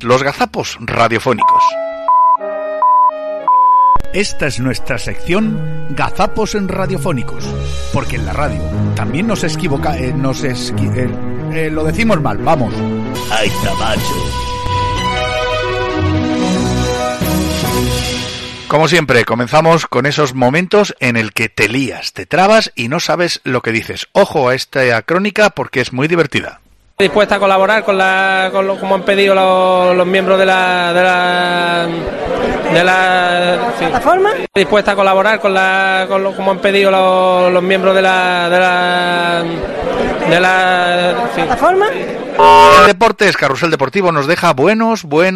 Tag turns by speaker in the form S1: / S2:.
S1: los gazapos radiofónicos. Esta es nuestra sección Gazapos en Radiofónicos, porque en la radio también nos equivoca, lo decimos mal, vamos.
S2: ¡Ay, macho!
S1: Como siempre, comenzamos con esos momentos en el que te lías, te trabas y no sabes lo que dices. Ojo a esta crónica porque es muy divertida.
S3: Dispuesta a colaborar como han pedido los miembros de la plataforma. Dispuesta a colaborar como han pedido los miembros de la plataforma.
S1: En deportes, Carrusel Deportivo nos deja buenos